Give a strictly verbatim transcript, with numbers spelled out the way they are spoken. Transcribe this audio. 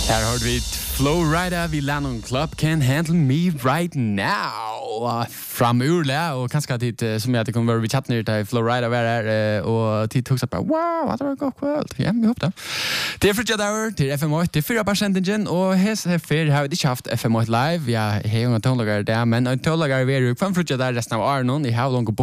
Här har vi Flowrider vid Lennon Club Can't Handle Me Right Now fram ur lä och kanske att som jag det kommer vi chatta ner till Flowrider var där och tid tog så bara wow vad det var gott kväll. Ja, vi hoppas. Det är för jag där till F M åtta det fyra procent och hes för har det haft F M åtta live. Ja, hej och tonlagar där men tonlagar vi är ju från för jag där resten av Arnon i how long